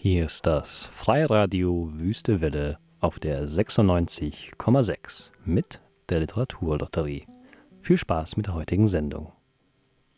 Hier ist das Freiradio Wüste Welle auf der 96,6 mit der Literaturlotterie. Viel Spaß mit der heutigen Sendung.